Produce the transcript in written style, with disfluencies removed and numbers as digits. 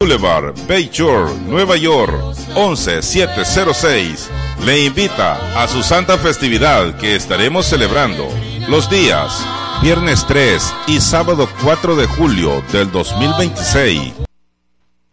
Boulevard, Bayshore, Nueva York, 11706. Le invita a su santa festividad que estaremos celebrando los días viernes 3 y sábado 4 de julio del 2026.